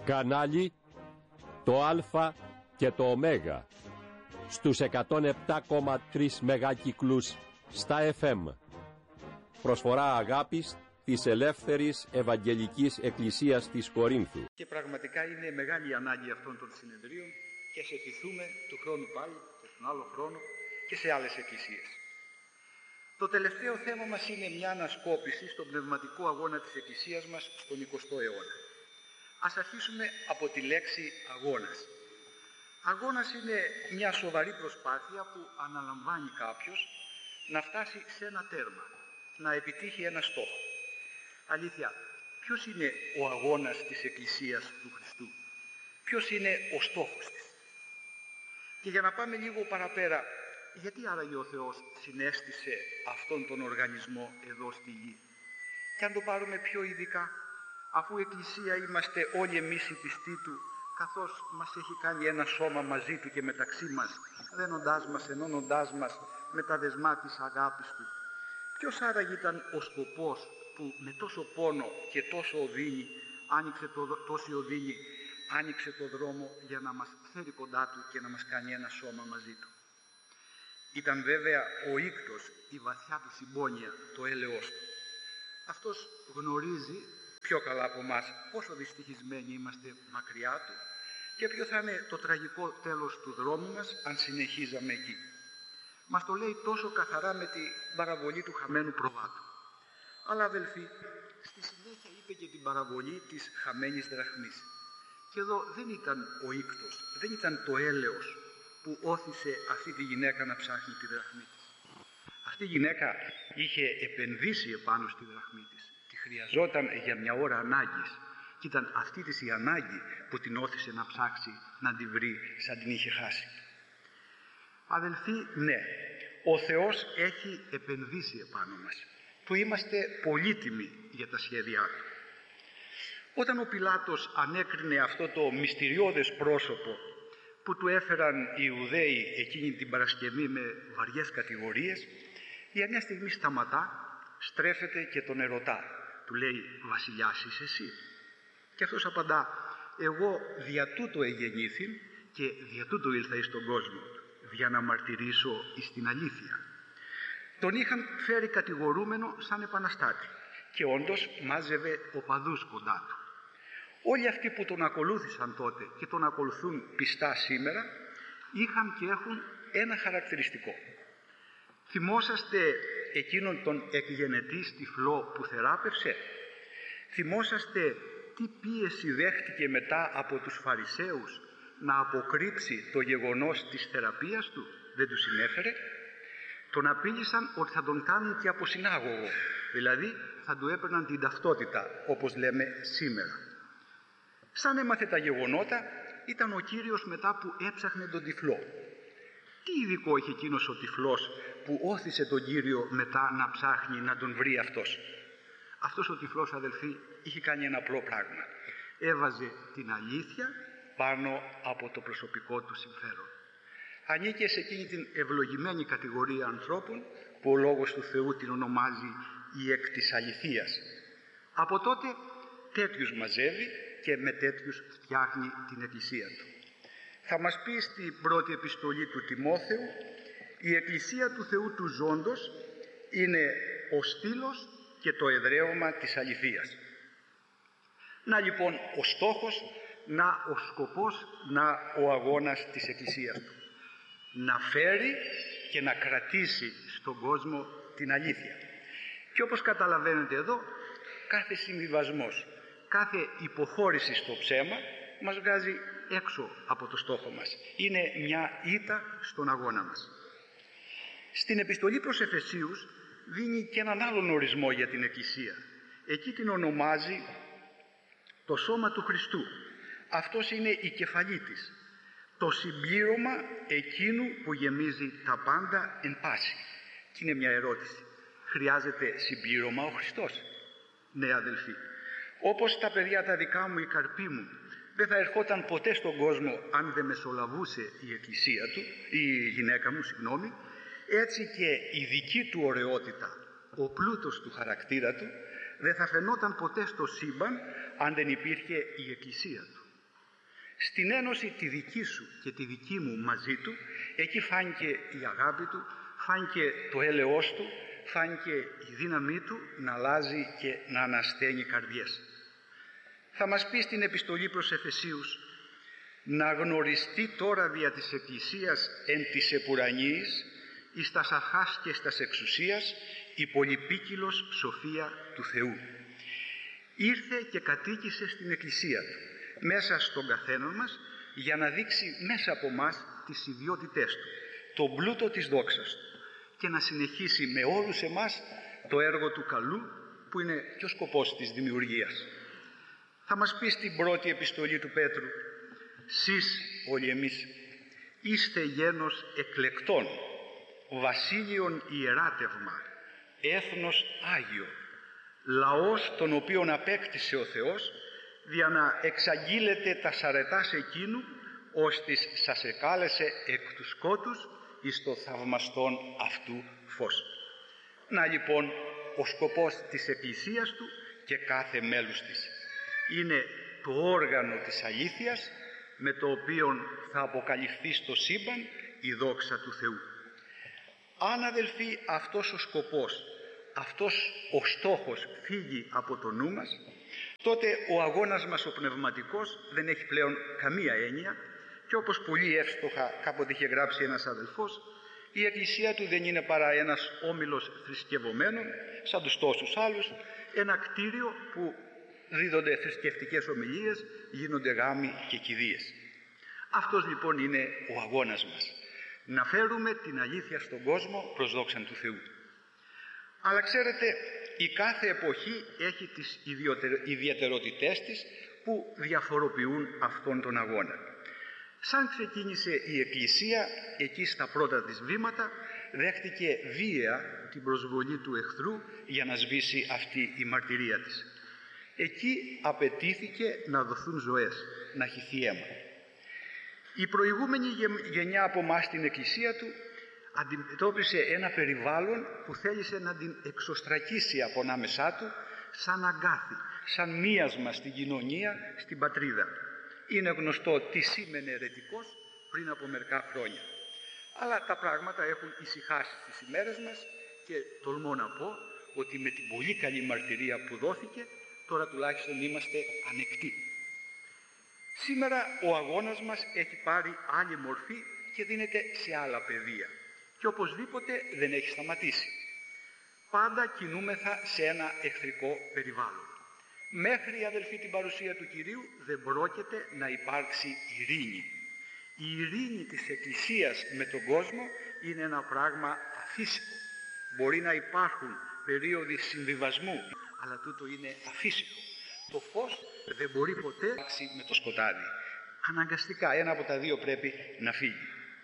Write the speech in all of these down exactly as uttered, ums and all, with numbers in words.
Κανάλι το Α και το Ω στους εκατόν επτά κόμμα τρία μεγάκυκλους στα εφ εμ. Προσφορά αγάπης της Ελεύθερης Ευαγγελικής Εκκλησίας της Κορίνθου. Και πραγματικά είναι μεγάλη ανάγκη αυτών των συνεδρίων και σε ευχηθούμε του χρόνου πάλι και τον άλλο χρόνο και σε άλλες εκκλησίες. Το τελευταίο θέμα μας είναι μια ανασκόπηση στον πνευματικό αγώνα της Εκκλησίας μας στον εικοστό αιώνα. Ας αρχίσουμε από τη λέξη αγώνας. Αγώνας είναι μια σοβαρή προσπάθεια που αναλαμβάνει κάποιος να φτάσει σε ένα τέρμα, να επιτύχει ένα στόχο. Αλήθεια, ποιος είναι ο αγώνας της Εκκλησίας του Χριστού? Ποιος είναι ο στόχος της? Και για να πάμε λίγο παραπέρα, γιατί άραγε ο Θεός συνέστησε αυτόν τον οργανισμό εδώ στη γη? Και αν το πάρουμε πιο ειδικά, αφού Εκκλησία είμαστε όλοι εμείς οι πιστοί Του, καθώς μας έχει κάνει ένα σώμα μαζί Του και μεταξύ μας, δένοντάς μας, ενώνοντάς μας με τα δεσμά της αγάπης Του, ποιος άραγε ήταν ο σκοπός που με τόσο πόνο και τόσο οδύνη άνοιξε το, τόση οδύνη, άνοιξε το δρόμο για να μας φέρει κοντά Του και να μας κάνει ένα σώμα μαζί Του? Ήταν βέβαια ο ήκτος, η βαθιά Του συμπόνια, το έλεος Του. Αυτός γνωρίζει πιο καλά από εμάς πόσο δυστυχισμένοι είμαστε μακριά Του και ποιο θα είναι το τραγικό τέλος του δρόμου μας αν συνεχίζαμε εκεί. Μας το λέει τόσο καθαρά με την παραβολή του χαμένου προβάτου. Αλλά αδελφοί, στη συνέχεια είπε και την παραβολή της χαμένης δραχμής. Και εδώ δεν ήταν ο ήκτος, δεν ήταν το έλεος που όθησε αυτή τη γυναίκα να ψάχνει τη δραχμή της. Αυτή η γυναίκα είχε επενδύσει επάνω στη δραχμή της. Τη χρειαζόταν για μια ώρα ανάγκης. Και ήταν αυτή της η ανάγκη που την όθησε να ψάξει να τη βρει σαν την είχε χάσει. Αδελφοί, ναι, ο Θεός έχει επενδύσει επάνω μας. Του είμαστε πολύτιμοι για τα σχέδιά Του. Όταν ο Πιλάτος ανέκρινε αυτό το μυστηριώδες πρόσωπο που του έφεραν οι Ιουδαίοι εκείνη την Παρασκευή με βαριές κατηγορίες, για μια στιγμή σταματά, στρέφεται και τον ερωτά. Του λέει, «Βασιλιάς είσαι εσύ?» Και αυτός απαντά, «Εγώ δια τούτο εγεννήθην και δια τούτο ήλθα εις τον κόσμο, για να μαρτυρήσω εις την αλήθεια». Τον είχαν φέρει κατηγορούμενο σαν επαναστάτη και όντως μάζευε οπαδούς κοντά του. Όλοι αυτοί που τον ακολούθησαν τότε και τον ακολουθούν πιστά σήμερα είχαν και έχουν ένα χαρακτηριστικό. Θυμόσαστε εκείνον τον εκγενετή τυφλό που θεράπευσε? Θυμόσαστε τι πίεση δέχτηκε μετά από τους Φαρισαίους να αποκρύψει το γεγονός της θεραπείας του? Δεν του συνέφερε? Τον απείλησαν ότι θα τον κάνουν και από συνάγωγο, δηλαδή θα του έπαιρναν την ταυτότητα, όπως λέμε σήμερα. Σαν έμαθε τα γεγονότα, ήταν ο Κύριος μετά που έψαχνε τον τυφλό. Τι ειδικό είχε εκείνος ο τυφλός που όθησε τον Κύριο μετά να ψάχνει να τον βρει αυτός? Αυτός ο τυφλός, αδελφοί, είχε κάνει ένα απλό πράγμα. Έβαζε την αλήθεια πάνω από το προσωπικό του συμφέρον. Ανήκε σε εκείνη την ευλογημένη κατηγορία ανθρώπων που ο Λόγος του Θεού την ονομάζει η εκ της αληθείας. Από τότε τέτοιους μαζεύει και με τέτοιους φτιάχνει την Εκκλησία Του. Θα μας πει στην πρώτη επιστολή του Τιμόθεου, η Εκκλησία του Θεού του Ζώντος είναι ο στήλος και το εδραίωμα της αληθείας. Να λοιπόν ο στόχος, να ο σκοπός, να ο αγώνας της Εκκλησίας Του. Να φέρει και να κρατήσει στον κόσμο την αλήθεια. Και όπως καταλαβαίνετε εδώ, κάθε συμβιβασμός, κάθε υποχώρηση στο ψέμα μας βγάζει έξω από το στόχο μας. Είναι μια ήττα στον αγώνα μας. Στην επιστολή προς Εφεσίους δίνει και έναν άλλον ορισμό για την Εκκλησία. Εκεί την ονομάζει το σώμα του Χριστού. Αυτός είναι η κεφαλή της. Το συμπλήρωμα εκείνου που γεμίζει τα πάντα εν πάση. Και είναι μια ερώτηση. Χρειάζεται συμπλήρωμα ο Χριστός? Ναι, αδελφοί. Όπως τα παιδιά τα δικά μου, η καρπή μου, δεν θα ερχόταν ποτέ στον κόσμο αν δεν μεσολαβούσε η Εκκλησία του, η γυναίκα μου, συγγνώμη, έτσι και η δική του ωραιότητα, ο πλούτος του χαρακτήρα του, δεν θα φαινόταν ποτέ στο σύμπαν αν δεν υπήρχε η Εκκλησία του. Στην ένωση τη δική σου και τη δική μου μαζί του, εκεί φάνηκε η αγάπη του, φάνηκε το έλεος του, φάνηκε η δύναμή του να αλλάζει και να ανασταίνει καρδιές. Θα μας πει στην επιστολή προς Εφεσίους να γνωριστεί τώρα δια της Εκκλησίας εν της επουρανίης εις τας αρχάς και στας εξουσίας η πολυπίκυλος σοφία του Θεού. Ήρθε και κατοίκησε στην Εκκλησία του, μέσα στον καθέναν μας, για να δείξει μέσα από μας τις ιδιότητές του, τον πλούτο της δόξας του και να συνεχίσει με όλους εμάς το έργο του καλού που είναι και ο σκοπός της δημιουργίας. Θα μας πει στην πρώτη επιστολή του Πέτρου «Σεις όλοι εμείς είστε γένος εκλεκτών, βασίλειον ιεράτευμα, έθνος Άγιο, λαός τον οποίον απέκτησε ο Θεός, για να εξαγγείλετε τα αρετάς εκείνου, ώστις σας εκάλεσε εκ του σκότους εις το θαυμαστόν αυτού φως». Να λοιπόν ο σκοπός της Εκκλησίας του και κάθε μέλους της είναι το όργανο της αλήθειας με το οποίο θα αποκαλυφθεί στο σύμπαν η δόξα του Θεού. Αν, αδελφοί, αυτός ο σκοπός, αυτός ο στόχος φύγει από το νου μας, τότε ο αγώνας μας ο πνευματικός δεν έχει πλέον καμία έννοια και όπως πολύ εύστοχα κάποτε είχε γράψει ένας αδελφός, η Εκκλησία του δεν είναι παρά ένας όμιλος θρησκευωμένων, σαν τους τόσους άλλους, ένα κτίριο που δίδονται θρησκευτικές ομιλίες, γίνονται γάμοι και κηδείες. Αυτός λοιπόν είναι ο αγώνας μας, να φέρουμε την αλήθεια στον κόσμο προς δόξαν του Θεού. Αλλά ξέρετε, η κάθε εποχή έχει τις ιδιαιτερότητές της που διαφοροποιούν αυτόν τον αγώνα. Σαν ξεκίνησε η Εκκλησία, εκεί στα πρώτα της βήματα, δέχτηκε βία την προσβολή του εχθρού για να σβήσει αυτή η μαρτυρία της. Εκεί απαιτήθηκε να δοθούν ζωές, να χυθεί αίμα. Η προηγούμενη γενιά από εμάς στην Εκκλησία του αντιμετώπισε ένα περιβάλλον που θέλησε να την εξωστρακίσει από ανάμεσά του σαν αγκάθι, σαν μίασμα στην κοινωνία, στην πατρίδα. Είναι γνωστό τι σήμαινε αιρετικός πριν από μερικά χρόνια. Αλλά τα πράγματα έχουν ησυχάσει στις ημέρες μας και τολμώ να πω ότι με την πολύ καλή μαρτυρία που δόθηκε τώρα τουλάχιστον είμαστε ανεκτοί. Σήμερα ο αγώνας μας έχει πάρει άλλη μορφή και δίνεται σε άλλα πεδία και οπωσδήποτε δεν έχει σταματήσει. Πάντα κινούμεθα σε ένα εχθρικό περιβάλλον. Μέχρι, αδελφοί, την παρουσία του Κυρίου δεν πρόκειται να υπάρξει ειρήνη. Η ειρήνη της Εκκλησίας με τον κόσμο είναι ένα πράγμα αφύσικο. Μπορεί να υπάρχουν περίοδοι συμβιβασμού, αλλά τούτο είναι αφύσικο. Το φως δεν μπορεί ποτέ να αλλάξει με το σκοτάδι. Αναγκαστικά ένα από τα δύο πρέπει να φύγει.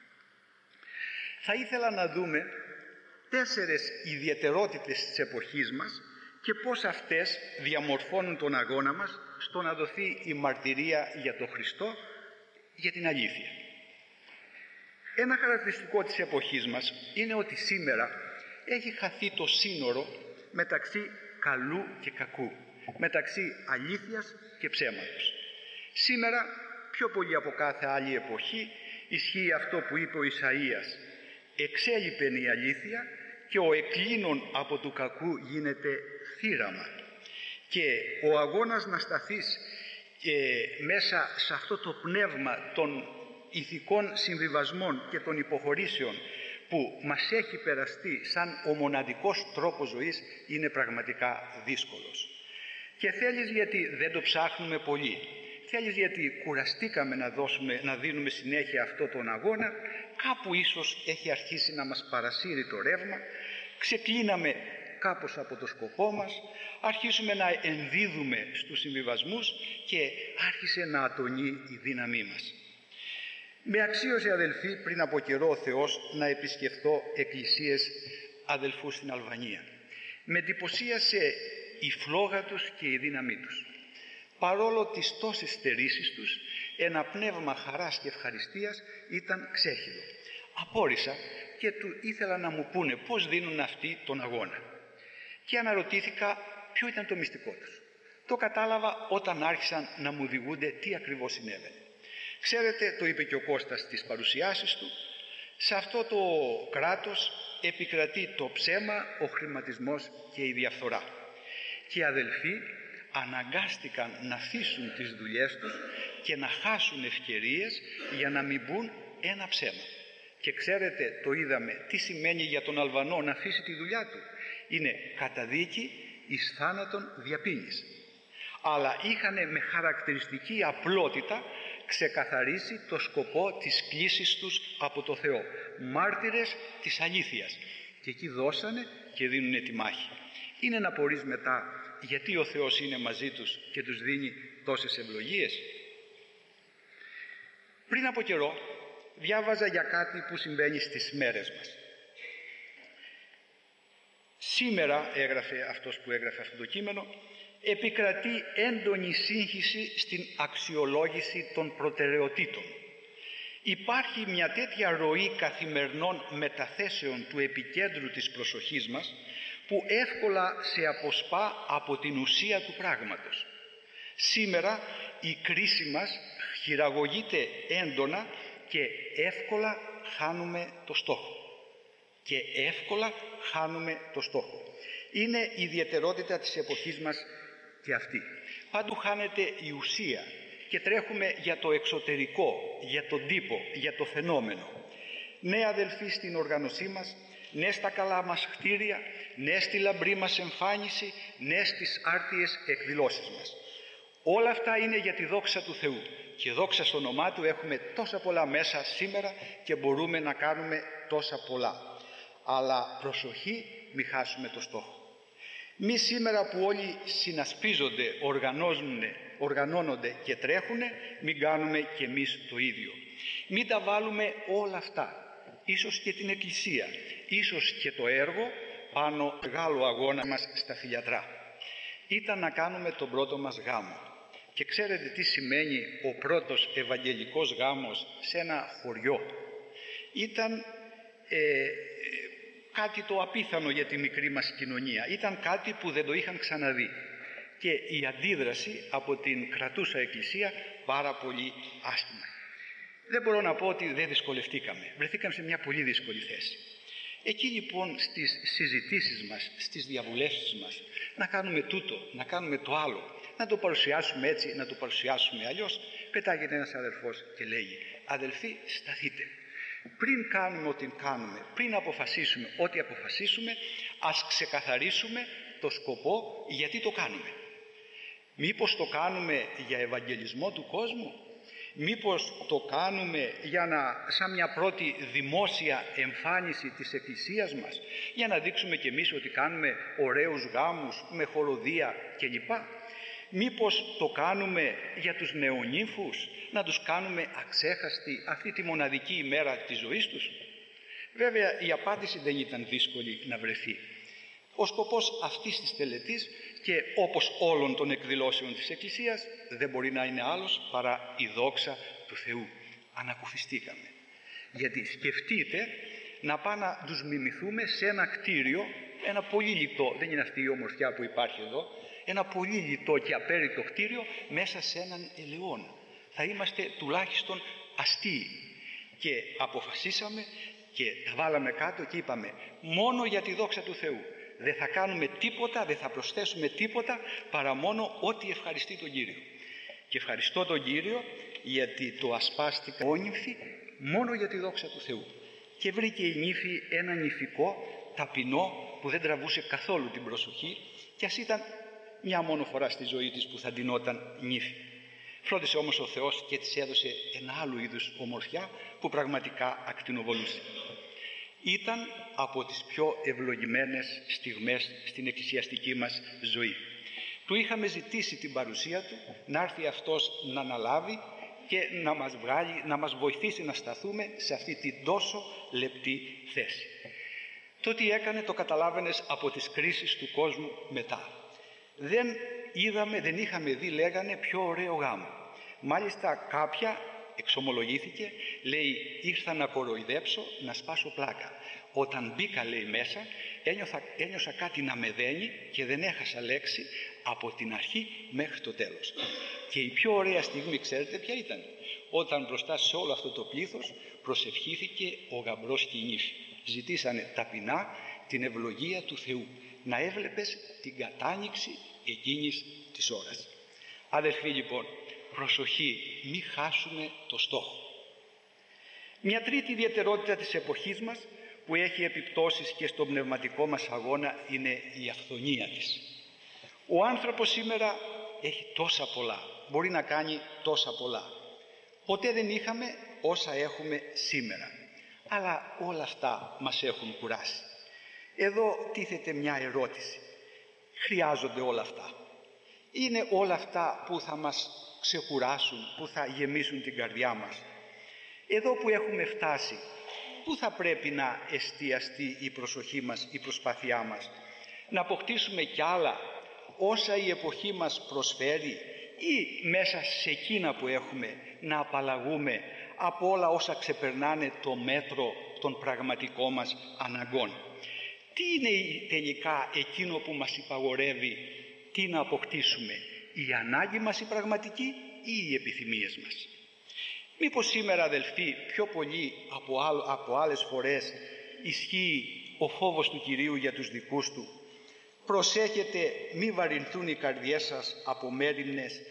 Θα ήθελα να δούμε τέσσερες ιδιαιτερότητες της εποχής μας και πώς αυτές διαμορφώνουν τον αγώνα μας στο να δοθεί η μαρτυρία για τον Χριστό, για την αλήθεια. Ένα χαρακτηριστικό της εποχής μας είναι ότι σήμερα έχει χαθεί το σύνορο μεταξύ καλού και κακού, μεταξύ αλήθειας και ψέματος. Σήμερα, πιο πολύ από κάθε άλλη εποχή, ισχύει αυτό που είπε ο Ισαΐας: «Εξέλιπεν η αλήθεια και ο εκκλίνων από του κακού γίνεται θύραμα». Και ο αγώνας να σταθείς και μέσα σε αυτό το πνεύμα των ηθικών συμβιβασμών και των υποχωρήσεων που μας έχει περαστεί σαν ο μοναδικός τρόπος ζωής είναι πραγματικά δύσκολος. Και θέλεις γιατί δεν το ψάχνουμε πολύ, θέλεις γιατί κουραστήκαμε να, δώσουμε, να δίνουμε συνέχεια αυτό τον αγώνα, κάπου ίσως έχει αρχίσει να μας παρασύρει το ρεύμα, ξεκλίναμε κάπως από το σκοπό μας, αρχίσουμε να ενδίδουμε στους συμβιβασμούς και άρχισε να ατονεί η δύναμή μας. Με αξίωσε, αδελφοί, πριν από καιρό ο Θεός να επισκεφθώ εκκλησίες αδελφού στην Αλβανία. Με εντυπωσίασε η φλόγα τους και η δύναμή τους. Παρόλο τις τόσες στερήσεις τους, ένα πνεύμα χαράς και ευχαριστίας ήταν ξέχυλο. Απόρρισα και του ήθελα να μου πούνε πώς δίνουν αυτοί τον αγώνα. Και αναρωτήθηκα ποιο ήταν το μυστικό τους. Το κατάλαβα όταν άρχισαν να μου διηγούνται τι ακριβώς συνέβαινε. Ξέρετε, το είπε και ο Κώστας στις παρουσιάσεις του, σε αυτό το κράτος επικρατεί το ψέμα, ο χρηματισμός και η διαφθορά. Και οι αδελφοί αναγκάστηκαν να αφήσουν τις δουλειές τους και να χάσουν ευκαιρίες για να μην μπουν ένα ψέμα. Και ξέρετε, το είδαμε, τι σημαίνει για τον Αλβανό να αφήσει τη δουλειά του. Είναι καταδίκη εις θάνατον διαπίνης. Αλλά είχαν με χαρακτηριστική απλότητα ξεκαθαρίσει το σκοπό της κλήσης τους από το Θεό. Μάρτυρες της αλήθειας. Και εκεί δώσανε και δίνουν τη μάχη. Είναι να πορείς μετά γιατί ο Θεός είναι μαζί τους και τους δίνει τόσες ευλογίες. Πριν από καιρό διάβαζα για κάτι που συμβαίνει στις μέρες μας. Σήμερα, έγραφε αυτός που έγραφε αυτό το κείμενο, επικρατεί έντονη σύγχυση στην αξιολόγηση των προτεραιοτήτων. Υπάρχει μια τέτοια ροή καθημερινών μεταθέσεων του επικέντρου της προσοχής μας που εύκολα σε αποσπά από την ουσία του πράγματος. Σήμερα η κρίση μας χειραγωγείται έντονα και εύκολα χάνουμε το στόχο. Και εύκολα χάνουμε το στόχο. Είναι η ιδιαιτερότητα της εποχής μας και αυτή. Παντού χάνεται η ουσία και τρέχουμε για το εξωτερικό, για τον τύπο, για το φαινόμενο. Ναι, αδελφοί, στην οργάνωσή μας, ναι στα καλά μας κτίρια, ναι στη λαμπρή μας εμφάνιση, ναι στις άρτιες εκδηλώσεις μας. Όλα αυτά είναι για τη δόξα του Θεού και δόξα στο όνομά Του έχουμε τόσα πολλά μέσα σήμερα και μπορούμε να κάνουμε τόσα πολλά. Αλλά προσοχή, μη χάσουμε το στόχο. Μη σήμερα που όλοι συνασπίζονται, οργανώνονται και τρέχουν, μην κάνουμε κι εμείς το ίδιο. Μην τα βάλουμε όλα αυτά, ίσως και την Εκκλησία, ίσως και το έργο πάνω μεγάλο αγώνα μας στα θηλιατρά. Ήταν να κάνουμε τον πρώτο μας γάμο. Και ξέρετε τι σημαίνει ο πρώτος ευαγγελικός γάμος σε ένα χωριό. Ήταν ε, κάτι το απίθανο για τη μικρή μας κοινωνία. Ήταν κάτι που δεν το είχαν ξαναδεί. Και η αντίδραση από την κρατούσα Εκκλησία πάρα πολύ άσχημα. Δεν μπορώ να πω ότι δεν δυσκολευτήκαμε. Βρεθήκαμε σε μια πολύ δύσκολη θέση. Εκεί λοιπόν στις συζητήσεις μας, στις διαβουλεύσεις μας, να κάνουμε τούτο, να κάνουμε το άλλο, να το παρουσιάσουμε έτσι, να το παρουσιάσουμε αλλιώς, πετάγεται ένας αδελφός και λέγει: αδελφοί, σταθείτε. Πριν κάνουμε ό,τι κάνουμε, πριν αποφασίσουμε ό,τι αποφασίσουμε, ας ξεκαθαρίσουμε το σκοπό γιατί το κάνουμε. Μήπως το κάνουμε για ευαγγελισμό του κόσμου? Μήπως το κάνουμε για να, σαν μια πρώτη δημόσια εμφάνιση της Εκκλησίας μας, για να δείξουμε κι εμείς ότι κάνουμε ωραίους γάμους με χοροδία κλπ? Μήπως το κάνουμε για τους νεονύμφους, να τους κάνουμε αξέχαστοι αυτή τη μοναδική ημέρα της ζωής τους? Βέβαια η απάντηση δεν ήταν δύσκολη να βρεθεί. Ο σκοπός αυτής της τελετής και όπως όλων των εκδηλώσεων της Εκκλησίας δεν μπορεί να είναι άλλος παρά η δόξα του Θεού. Ανακουφιστήκαμε. Γιατί σκεφτείτε να πάμε να τους μιμηθούμε σε ένα κτίριο, ένα πολύ λιτό, δεν είναι αυτή η ομορφιά που υπάρχει εδώ, ένα πολύ λιτό και απέριτο κτίριο μέσα σε έναν ελαιώνα. Θα είμαστε τουλάχιστον αστείοι. Και αποφασίσαμε και τα βάλαμε κάτω και είπαμε: μόνο για τη δόξα του Θεού. Δεν θα κάνουμε τίποτα, δεν θα προσθέσουμε τίποτα παρά μόνο ό,τι ευχαριστεί τον Κύριο. Και ευχαριστώ τον Κύριο γιατί το ασπάστηκα όνυμφη μόνο για τη δόξα του Θεού. Και βρήκε η νύφη ένα νυφικό ταπεινό που δεν τραβούσε καθόλου την προσοχή, και ας ήταν μια μόνο φορά στη ζωή της που θα ντυνόταν νύφη. Φρόντισε όμως ο Θεός και της έδωσε ένα άλλο είδους ομορφιά που πραγματικά ακτινοβολούσε. Ήταν από τις πιο ευλογημένες στιγμές στην εκκλησιαστική μας ζωή. Του είχαμε ζητήσει την παρουσία του, να έρθει αυτός να αναλάβει και να μας βγάλει, να μας βοηθήσει να σταθούμε σε αυτή την τόσο λεπτή θέση. Το τι έκανε το καταλάβαινες από τις κρίσεις του κόσμου μετά. Δεν είδαμε, δεν είχαμε δει, λέγανε, πιο ωραίο γάμο. Μάλιστα κάποια εξομολογήθηκε, λέει, ήρθα να κοροϊδέψω, να σπάσω πλάκα. Όταν μπήκα, λέει, μέσα, ένιωθα, ένιωσα κάτι να με δένει και δεν έχασα λέξη από την αρχή μέχρι το τέλος. Και η πιο ωραία στιγμή, ξέρετε ποια ήταν? όταν μπροστά σε όλο αυτό το πλήθος προσευχήθηκε ο γαμπρός και η νύφη. Ζητήσανε ταπεινά την ευλογία του Θεού, να έβλεπες την κατάνοιξη εκείνης της ώρας. Αδελφοί, λοιπόν, προσοχή, μη χάσουμε το στόχο. Μια τρίτη ιδιαιτερότητα της εποχής μας που έχει επιπτώσεις και στον πνευματικό μας αγώνα είναι η αυθονία της. Ο άνθρωπος σήμερα έχει τόσα πολλά, μπορεί να κάνει τόσα πολλά. Ποτέ δεν είχαμε όσα έχουμε σήμερα, αλλά όλα αυτά μας έχουν κουράσει. Εδώ τίθεται μια ερώτηση. Χρειάζονται όλα αυτά? Είναι όλα αυτά που θα μας ξεκουράσουν, που θα γεμίσουν την καρδιά μας? Εδώ που έχουμε φτάσει, πού θα πρέπει να εστιαστεί η προσοχή μας, η προσπάθειά μας? Να αποκτήσουμε κι άλλα όσα η εποχή μας προσφέρει, ή μέσα σε εκείνα που έχουμε να απαλλαγούμε από όλα όσα ξεπερνάνε το μέτρο των πραγματικών μας αναγκών? Τι είναι τελικά εκείνο που μας υπαγορεύει τι να αποκτήσουμε, η ανάγκη μας η πραγματική ή οι επιθυμίες μας? Μήπως σήμερα, αδελφοί, πιο πολύ από, άλλο, από άλλες φορές ισχύει ο φόβος του Κυρίου για τους δικούς του? Προσέχετε μη βαρυνθούν οι καρδιές σας από μέριμνες